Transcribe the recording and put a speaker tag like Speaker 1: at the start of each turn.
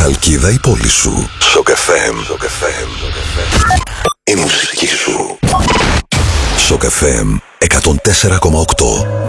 Speaker 1: Χαλκίδα η πόλη σου. Shock FM. Η μουσική σου. Shock FM 104,8.